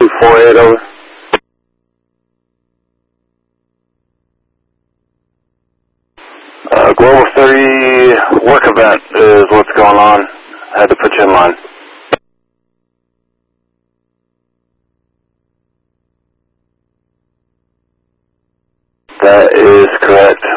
248 over. Global 30 work event is what's going on. Had to put you in line. That is correct.